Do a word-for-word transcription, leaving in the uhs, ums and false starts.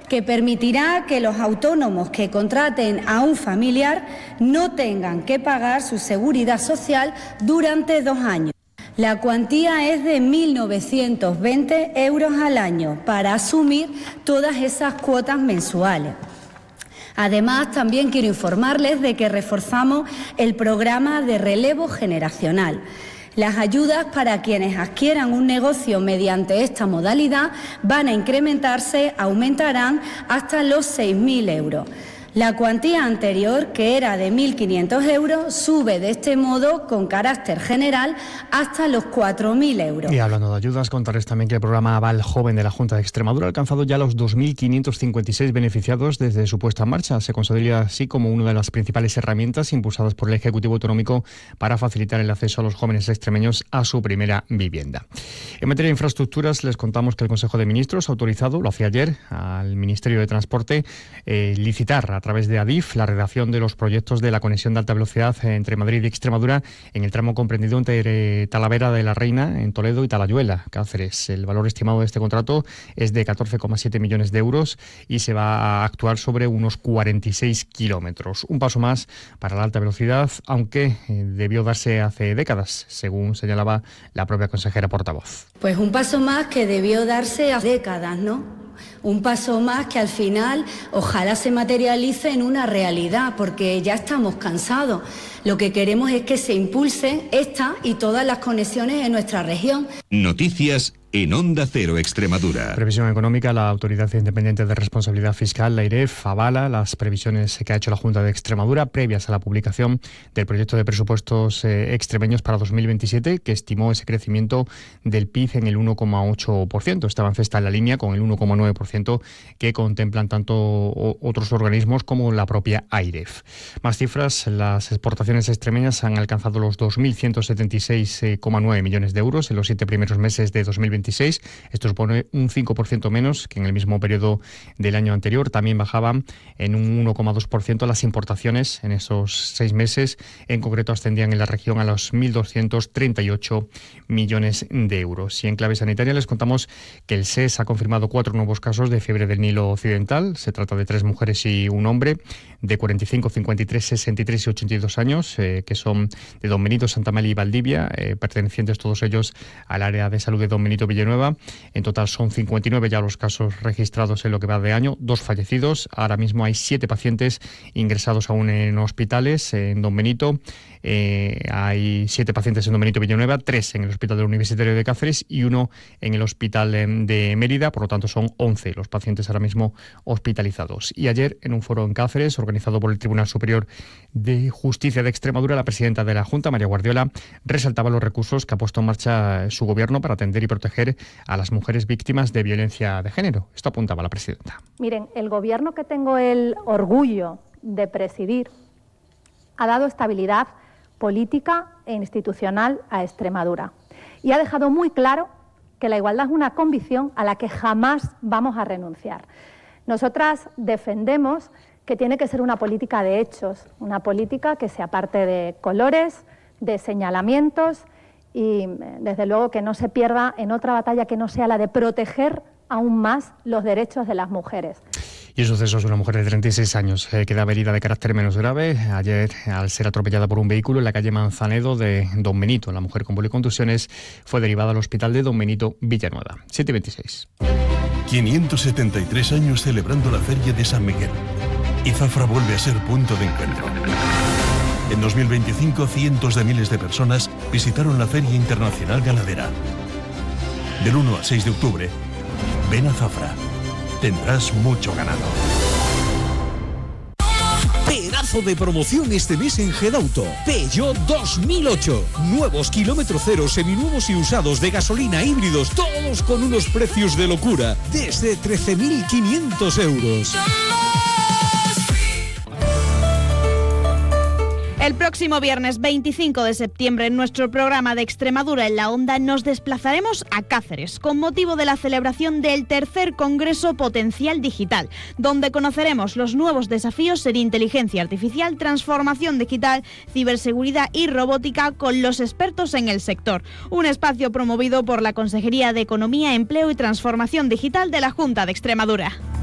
que permitirá que los autónomos que contraten a un familiar no tengan que pagar su seguridad social durante dos años. La cuantía es de mil novecientos veinte euros al año para asumir todas esas cuotas mensuales. Además, también quiero informarles de que reforzamos el programa de relevo generacional. Las ayudas para quienes adquieran un negocio mediante esta modalidad van a incrementarse, aumentarán hasta los seis mil euros. La cuantía anterior, que era de mil quinientos euros, sube de este modo con carácter general hasta los cuatro mil euros. Y hablando de ayudas, contarles también que el programa Aval Joven de la Junta de Extremadura ha alcanzado ya los dos mil quinientos cincuenta y seis beneficiados desde su puesta en marcha. Se considera así como una de las principales herramientas impulsadas por el Ejecutivo Autonómico para facilitar el acceso a los jóvenes extremeños a su primera vivienda. En materia de infraestructuras, les contamos que el Consejo de Ministros ha autorizado, lo hacía ayer, al Ministerio de Transporte eh, licitar a a través de Adif la redacción de los proyectos de la conexión de alta velocidad entre Madrid y Extremadura en el tramo comprendido entre Talavera de la Reina, en Toledo, y Talayuela, Cáceres. El valor estimado de este contrato es de catorce coma siete millones de euros y se va a actuar sobre unos cuarenta y seis kilómetros. Un paso más para la alta velocidad, aunque eh, debió darse hace décadas, según señalaba la propia consejera portavoz. Pues un paso más que debió darse hace décadas, ¿no? Un paso más que al final ojalá se materialice en una realidad, porque ya estamos cansados. Lo que queremos es que se impulse esta y todas las conexiones en nuestra región. Noticias en Onda Cero Extremadura. Previsión económica. La Autoridad Independiente de Responsabilidad Fiscal, la AIREF, avala las previsiones que ha hecho la Junta de Extremadura previas a la publicación del proyecto de presupuestos eh, extremeños para dos mil veintisiete, que estimó ese crecimiento del P I B en el uno coma ocho por ciento. Este avance está en la línea con el uno coma nueve por ciento que contemplan tanto o, otros organismos como la propia AIREF. Más cifras. Las exportaciones extremeñas han alcanzado los dos mil ciento setenta y seis coma nueve millones de euros en los siete primeros meses de dos mil veintiséis. Esto supone un cinco por ciento menos que en el mismo periodo del año anterior. También bajaban en un uno coma dos por ciento las importaciones en esos seis meses. En concreto ascendían en la región a los mil doscientos treinta y ocho millones de euros. Y en clave sanitaria les contamos que el S E S ha confirmado cuatro nuevos casos de fiebre del Nilo Occidental. Se trata de tres mujeres y un hombre de cuarenta y cinco, cincuenta y tres, sesenta y tres y ochenta y dos años, eh, que son de Don Benito, Santa María y Valdivia, eh, pertenecientes todos ellos al área de salud de Don Benito Villanueva. En total son cincuenta y nueve ya los casos registrados en lo que va de año, dos fallecidos. Ahora mismo hay siete pacientes ingresados aún en hospitales en Don Benito. Eh, hay siete pacientes en Don Benito Villanueva, tres en el Hospital del Universitario de Cáceres y uno en el Hospital de Mérida. Por lo tanto, son once los pacientes ahora mismo hospitalizados. Y ayer, en un foro en Cáceres, organizado por el Tribunal Superior de Justicia de Extremadura, la presidenta de la Junta, María Guardiola, resaltaba los recursos que ha puesto en marcha su gobierno para atender y proteger a las mujeres víctimas de violencia de género. Esto apuntaba la presidenta. Miren, el gobierno que tengo el orgullo de presidir ha dado estabilidad política e institucional a Extremadura y ha dejado muy claro que la igualdad es una convicción a la que jamás vamos a renunciar. Nosotras defendemos que tiene que ser una política de hechos, una política que se aparte de colores, de señalamientos y, desde luego, que no se pierda en otra batalla que no sea la de proteger aún más los derechos de las mujeres. Y el suceso es una mujer de treinta y seis años eh, queda herida de carácter menos grave ayer al ser atropellada por un vehículo en la calle Manzanedo de Don Benito. La mujer con policontusiones fue derivada al hospital de Don Benito Villanueva. siete veintiséis. quinientos setenta y tres años celebrando la Feria de San Miguel. Y Zafra vuelve a ser punto de encuentro. En dos mil veinticinco, cientos de miles de personas visitaron la Feria Internacional Ganadera. Del uno al seis de octubre, ven a Zafra. Tendrás mucho ganado. Pedazo de promoción este mes en Gedauto. Peugeot dos mil ocho. Nuevos kilómetro cero, seminuevos y usados de gasolina, híbridos, todos con unos precios de locura. Desde trece mil quinientos euros. El próximo viernes veinticinco de septiembre, en nuestro programa de Extremadura en la Onda, nos desplazaremos a Cáceres con motivo de la celebración del tercer Congreso Potencial Digital, donde conoceremos los nuevos desafíos en inteligencia artificial, transformación digital, ciberseguridad y robótica con los expertos en el sector. Un espacio promovido por la Consejería de Economía, Empleo y Transformación Digital de la Junta de Extremadura.